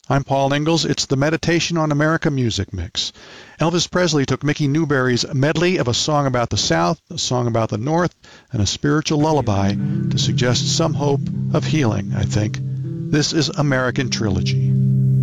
I'm Paul Ingalls. It's the Meditation on America music mix. Elvis Presley took Mickey Newberry's medley of a song about the South, a song about the North, and a spiritual lullaby to suggest some hope of healing, I think. This is American Trilogy.